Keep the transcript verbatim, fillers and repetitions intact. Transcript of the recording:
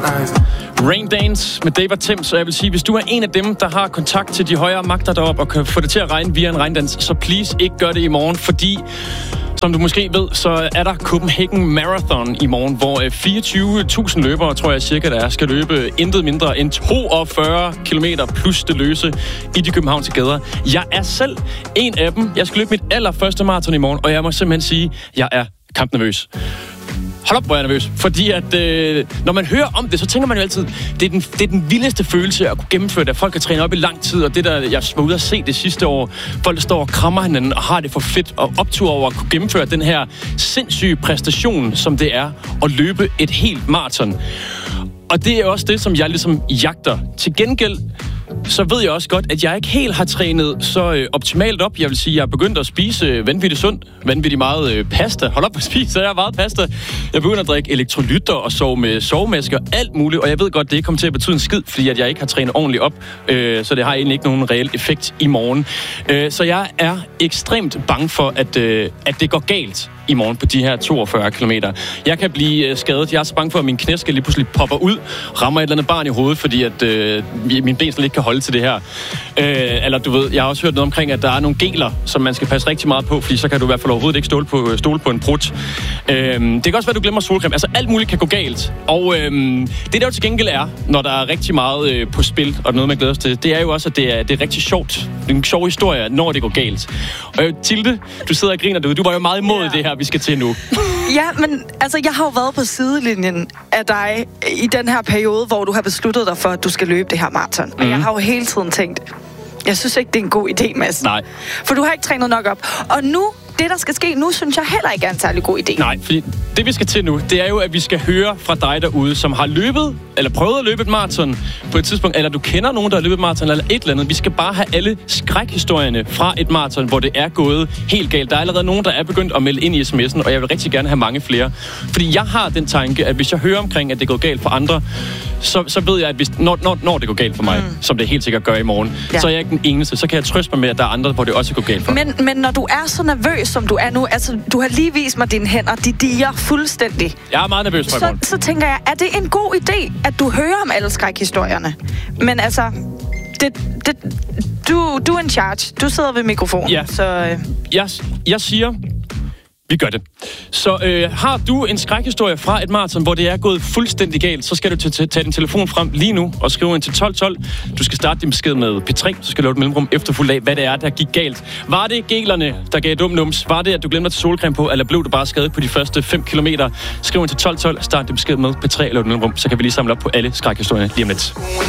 Rain Dance med Dave og Tim, så jeg vil sige, hvis du er en af dem, der har kontakt til de højere magter deroppe og kan få det til at regne via en regndans, så please ikke gør det i morgen, fordi som du måske ved, så er der Copenhagen Marathon i morgen, hvor fireogtyve tusind løbere, tror jeg cirka, der er, skal løbe intet mindre end toogfyrre kilometer plus det løse i de københavnske gader. Jeg er selv en af dem. Jeg skal løbe mit allerførste maraton i morgen, og jeg må simpelthen sige, at jeg er kampnervøs. Hold op, hvor jeg er nervøs. Fordi at, øh, når man hører om det, så tænker man jo altid, det er den, det er den vildeste følelse at kunne gennemføre det. At folk kan træne op i lang tid, og det der, jeg var ude at se det sidste år, folk der står og krammer hinanden og har det for fedt, og optur over at kunne gennemføre den her sindssyge præstation, som det er at løbe et helt maraton. Og det er også det, som jeg ligesom jagter. Til gengæld, så ved jeg også godt, at jeg ikke helt har trænet så øh, optimalt op. Jeg vil sige, at jeg er begyndt at spise øh, vanvittigt sundt, vanvittigt meget øh, pasta. Hold op at spise, jeg har meget pasta. Jeg begynder at drikke elektrolytter og sove med sovemasker, alt muligt. Og jeg ved godt, det kommer til at betyde en skid, fordi at jeg ikke har trænet ordentligt op. Øh, så det har egentlig ikke nogen reel effekt i morgen. Øh, så jeg er ekstremt bange for, at, øh, at det går galt i morgen på de her toogfyrre kilometer. Jeg kan blive øh, skadet. Jeg er så bange for, at min knæ skal lige pludselig popper ud, rammer et eller andet barn i hovedet, fordi at øh, min ben slet ikke kan holde til det her. Øh, eller du ved, jeg har også hørt noget omkring, at der er nogle geler, som man skal passe rigtig meget på, fordi så kan du i hvert fald overhovedet ikke stole på, stole på en prut. Øh, det kan også være, at du glemmer solcreme. Altså alt muligt kan gå galt. Og øh, det der jo til gengæld er, når der er rigtig meget øh, på spil, og noget man glæder sig til, det er jo også, at det er, det er rigtig sjovt. Det er en sjov historie, når det går galt. Og øh, Tilde, du sidder og griner derude. Du var jo meget imod ja. det her, vi skal til nu. Ja, men altså, jeg har jo været på sidelinjen af dig i den her periode, hvor du har besluttet dig for, at du skal løbe det her maraton. Mm. Og jeg har jo hele tiden tænkt, jeg synes ikke, det er en god idé, Mads. Nej. For du har ikke trænet nok op. Og nu, det der skal ske nu, synes jeg heller ikke er en særlig god idé. Nej, fordi det vi skal til nu, det er jo, at vi skal høre fra dig derude, som har løbet, eller prøvet at løbe et maraton på et tidspunkt, eller du kender nogen, der har løbet et maraton, eller et eller andet. Vi skal bare have alle skrækhistorierne fra et maraton, hvor det er gået helt galt. Der er allerede nogen, der er begyndt at melde ind i sms'en, og jeg vil rigtig gerne have mange flere. Fordi jeg har den tanke, at hvis jeg hører omkring, at det går galt for andre, så, så ved jeg, at hvis, når, når, når det går galt for mig, mm. som det helt sikkert gør i morgen, ja. så er jeg ikke den eneste. Så kan jeg trøste mig med, at der er andre, hvor det også går galt for. Men, men når du er så nervøs, som du er nu, altså du har lige vist mig dine hænder, de diger fuldstændig. Jeg er meget nervøs for i morgen. Så, så tænker jeg, er det en god idé, at du hører om alle skrækhistorierne? Men altså, det, det, du, du er in charge. Du sidder ved mikrofonen. Ja. Så, øh. jeg, jeg siger... Vi gør det. Så øh, har du en skrækhistorie fra et maraton, hvor det er gået fuldstændig galt, så skal du t- t- tage din telefon frem lige nu og skrive ind til tolv tolv. Du skal starte din besked med P tre, så skal du lave et mellemrum efterfulgt af, hvad det er, der gik galt. Var det gelerne, der gav dum nums? Var det, at du glemte at tage solcreme på, eller blev du bare skadet på de første fem kilometer? Skriv ind til tolv tolv, start din besked med P tre, eller et mellemrum, så kan vi lige samle op på alle skrækhistorierne lige om lidt.